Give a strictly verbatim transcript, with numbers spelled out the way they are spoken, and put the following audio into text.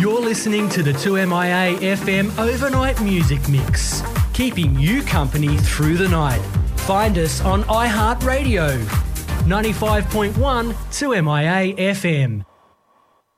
You're listening to the two M I A F M Overnight Music Mix, keeping you company through the night. Find us on iHeartRadio, ninety-five point one two M I A F M.